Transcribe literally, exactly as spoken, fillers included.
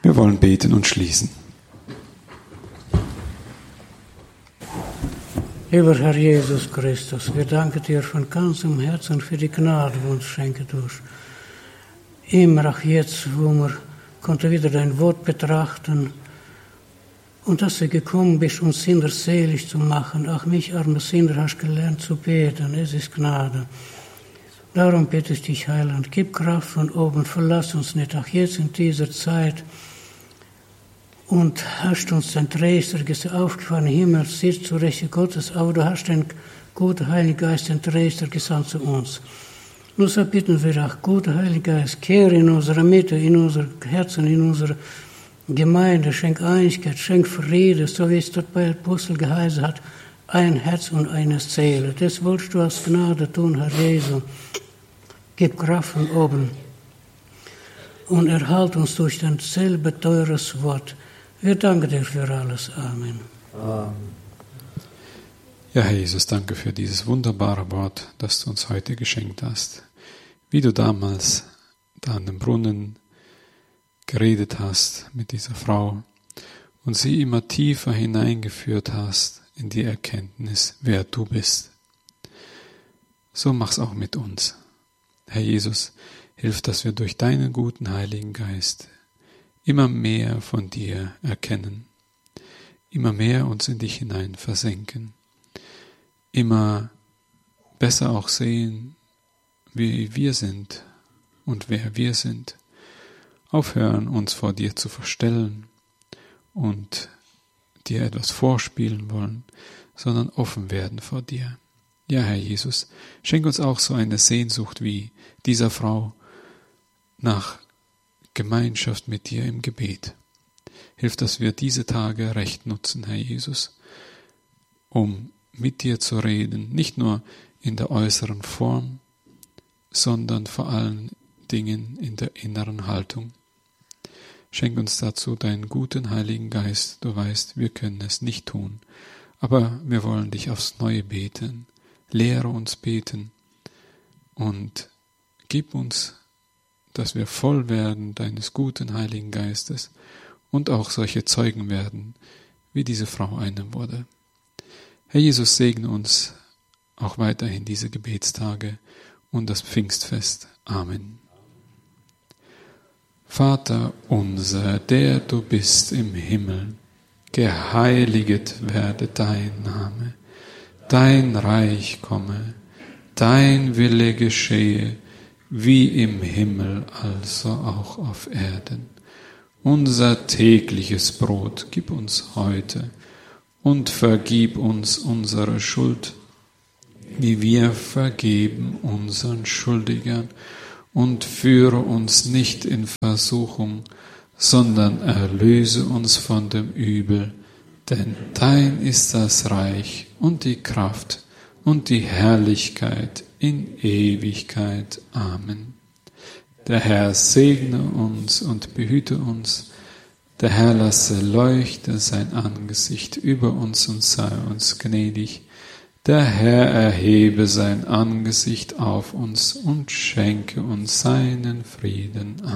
Wir wollen beten und schließen. Lieber Herr Jesus Christus, wir danken dir von ganzem Herzen für die Gnade, die du uns schenken tust. Immer auch jetzt, wo wir konnten wieder dein Wort betrachten und dass du gekommen bist, uns Sünder selig zu machen. Auch mich, arme Sünder, hast gelernt zu beten. Es ist Gnade. Darum bitte ich dich, Heiland, gib Kraft von oben, verlass uns nicht, auch jetzt in dieser Zeit. Und hast uns den Träger aufgefahren, Himmel, sitzt zu Rechte Gottes, aber du hast den guten Heiligen Geist, den Träger gesandt zu uns. Nur so bitten wir auch, guter Heiliger Geist, kehre in unsere Mitte, in unser Herzen, in unsere Gemeinde, schenk Einigkeit, schenk Friede, so wie es dort bei Apostel geheißen hat, ein Herz und eine Seele. Das wolltest du als Gnade tun, Herr Jesu. Gib Kraft von oben und erhalt uns durch dein selbe teures Wort. Wir danken dir für alles. Amen. Amen. Ja, Herr Jesus, danke für dieses wunderbare Wort, das du uns heute geschenkt hast. Wie du damals da an dem Brunnen geredet hast mit dieser Frau und sie immer tiefer hineingeführt hast in die Erkenntnis, wer du bist. So mach's auch mit uns. Herr Jesus, hilf, dass wir durch deinen guten Heiligen Geist immer mehr von dir erkennen, immer mehr uns in dich hinein versenken, immer besser auch sehen, wie wir sind und wer wir sind, aufhören, uns vor dir zu verstellen und dir etwas vorspielen wollen, sondern offen werden vor dir. Ja, Herr Jesus, schenk uns auch so eine Sehnsucht wie dieser Frau nach Gemeinschaft mit dir im Gebet. Hilf, dass wir diese Tage recht nutzen, Herr Jesus, um mit dir zu reden, nicht nur in der äußeren Form, sondern vor allen Dingen in der inneren Haltung. Schenk uns dazu deinen guten Heiligen Geist. Du weißt, wir können es nicht tun, aber wir wollen dich aufs Neue beten. Lehre uns beten und gib uns, dass wir voll werden deines guten Heiligen Geistes und auch solche Zeugen werden, wie diese Frau eine wurde. Herr Jesus, segne uns auch weiterhin diese Gebetstage und das Pfingstfest. Amen. Vater unser, der du bist im Himmel, geheiliget werde dein Name, dein Reich komme, dein Wille geschehe, wie im Himmel, also auch auf Erden. Unser tägliches Brot gib uns heute und vergib uns unsere Schuld, wie wir vergeben unseren Schuldigern, und führe uns nicht in Versuchung, sondern erlöse uns von dem Übel, denn dein ist das Reich und die Kraft und die Herrlichkeit in Ewigkeit. Amen. Der Herr segne uns und behüte uns. Der Herr lasse leuchte sein Angesicht über uns und sei uns gnädig. Der Herr erhebe sein Angesicht auf uns und schenke uns seinen Frieden.